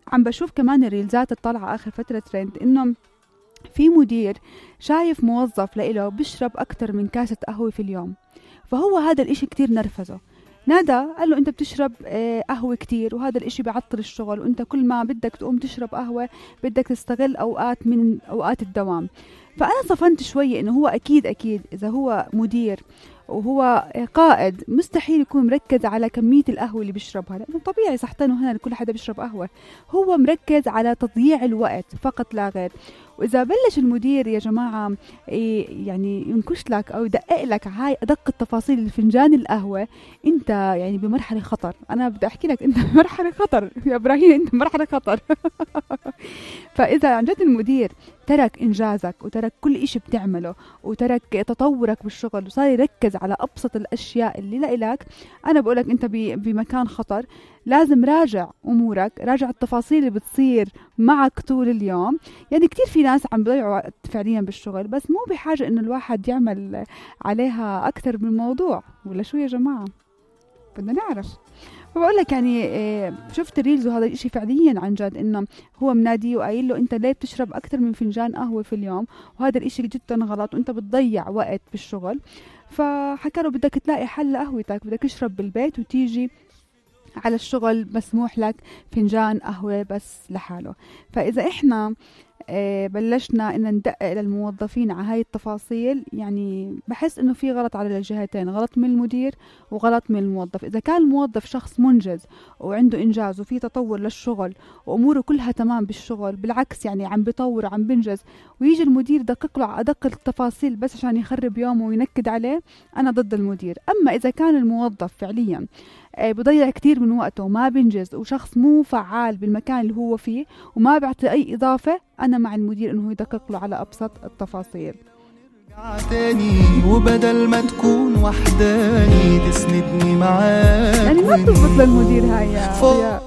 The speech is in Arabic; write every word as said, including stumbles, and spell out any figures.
عم بشوف كمان الريلزات الطالعة آخر فترة ترند إنه في مدير شايف موظف لإله بيشرب أكتر من كاسة قهوة في اليوم، فهو هذا الإشي كتير نرفزه، نادى قال له أنت بتشرب آه قهوة كتير وهذا الإشي بيعطل الشغل، وأنت كل ما بدك تقوم تشرب قهوة بدك تستغل أوقات من أوقات الدوام. فأنا صفنت شوية إنه هو أكيد أكيد إذا هو مدير وهو قائد مستحيل يكون مركز على كمية القهوة اللي بيشربها، لأنه طبيعي صحتين وهنا كل حدا بيشرب قهوة، هو مركز على تضييع الوقت فقط لا غير. وإذا بلش المدير يا جماعة يعني ينكش لك أو يدقق لك هاي أدق التفاصيل الفنجان القهوة، أنت يعني بمرحلة خطر. أنا بدي أحكي لك أنت بمرحلة خطر يا إبراهيم، أنت بمرحلة خطر. فإذا عن جد المدير ترك إنجازك وترك كل إشي بتعمله وترك تطورك بالشغل وصار يركز على أبسط الأشياء اللي لإلك، أنا بقولك أنت بمكان خطر. لازم راجع أمورك، راجع التفاصيل اللي بتصير معك طول اليوم. يعني كتير في ناس عم بيضيعوا وقت فعليا بالشغل، بس مو بحاجة إنه الواحد يعمل عليها أكثر من موضوع، ولا شو يا جماعة؟ بدنا نعرف. فبقول لك يعني شفت ريلز وهذا الشيء فعليا عن جد انه هو منادي وقايل له انت ليه بتشرب اكثر من فنجان قهوه في اليوم، وهذا الشيء جدا غلط وانت بتضيع وقت بالشغل. فحكى له بدك تلاقي حل لقهوتك، بدك تشرب بالبيت وتيجي على الشغل مسموح لك فنجان قهوه بس لحاله. فاذا احنا بلشنا إن ندقق للموظفين على هاي التفاصيل، يعني بحس إنه في غلط على الجهتين، غلط من المدير وغلط من الموظف. إذا كان الموظف شخص منجز وعنده إنجاز وفي تطور للشغل وأموره كلها تمام بالشغل، بالعكس يعني عم بيطور وعم بنجز، ويجي المدير دقق له على أدق التفاصيل بس عشان يخرب يومه وينكد عليه، أنا ضد المدير. أما إذا كان الموظف فعليا بضيع كتير من وقته وما بنجز وشخص مو فعال بالمكان اللي هو فيه وما بيعطي أي إضافة، أنا مع المدير إنه يدقق له على أبسط التفاصيل. تاني وبدل ما تكون وحداني تسندني معاك، يعني ما بتضبط للمدير هاي يا